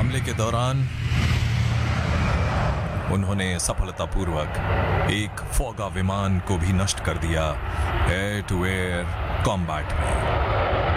हमले के दौरान उन्होंने सफलतापूर्वक एक फौगा विमान को भी नष्ट कर दिया एयर टू एयर कॉम्बैट में।